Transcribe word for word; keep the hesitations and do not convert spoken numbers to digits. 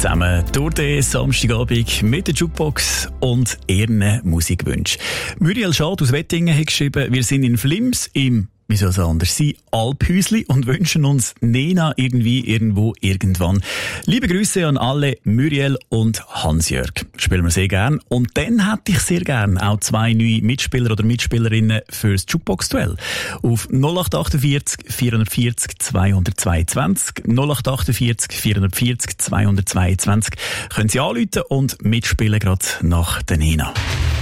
zusammen durch den Samstagabend mit der Jukebox und ihren Musikwünschen. Muriel Schad aus Wettingen hat geschrieben, wir sind in Flims im, wie soll es anders sein, Alphäusli und wünschen uns Nena irgendwie, irgendwo, irgendwann. Liebe Grüße an alle Muriel und Hans-Jörg. Spielen wir sehr gern. Und dann hätte ich sehr gern auch zwei neue Mitspieler oder Mitspielerinnen fürs Jukebox-Duell. Auf null acht achtundvierzig vierhundertvierzig zweihundertzweiundzwanzig null acht achtundvierzig vierhundertvierzig zweihundertzweiundzwanzig können Sie anrufen und mitspielen gerade nach der Nena.